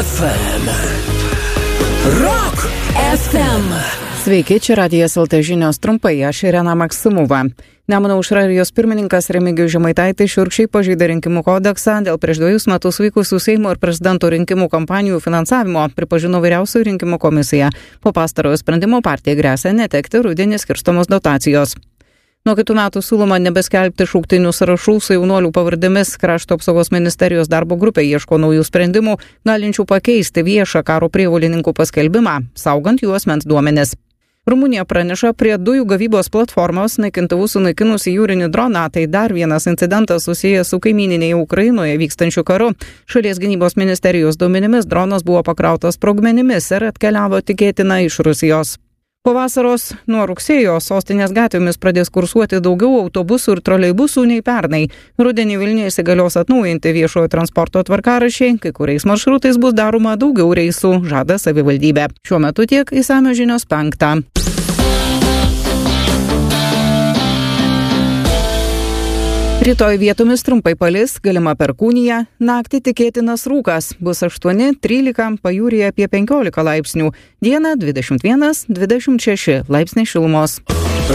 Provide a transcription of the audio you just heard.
FM. Rock FM. Sveiki, čia Radijas LT žinios trumpai, aš Irena Maksimova. Nemuno aušra ir jos pirmininkas Remigijus Žemaitaitis šiurkščiai pažeidė rinkimų kodeksą dėl prieš 2 metus vykusių Seimo ir prezidento rinkimų kampanijų finansavimo, pripažino Vyriausioji rinkimų komisija. Po pastarojo sprendimo partijai gresia netekti rudenį skirstomos dotacijos. Nuo kitų metų siūloma nebeskelbti šauktinių sąrašų su jaunuolių pavardėmis. Krašto apsaugos ministerijos darbo grupė ieško naujų sprendimų, galinčių pakeisti viešą karo prievolininkų paskelbimą, saugant jų asmens duomenis. Rumunija praneša prie dujų gavybos platformos naikintuvų sunaikinusi jūrinį droną. Tai dar vienas incidentas susijęs su kaimyninėje Ukrainoje vykstančiu karu. Šalies gynybos ministerijos duomenimis dronas buvo pakrautas sprogmenimis ir atkeliavo tikėtina iš Rusijos. Po vasaros nuo rugsėjo sostinės gatvėmis pradės kursuoti daugiau autobusų ir troleibusų nei pernai. Rudenį Vilniuje įsigalios atnaujinti viešojo transporto tvarkaraščiai, kai kuriais maršrutais bus daroma daugiau reisų, žada savivaldybė. Šiuo metu tiek, išsamios žinios 5. Rytoj vietomis trumpai palis, galima perkūnija, naktį tikėtinas rūkas, bus 8-13, pajūryje apie 15 laipsnių, dieną 21-26 laipsniai šilumos.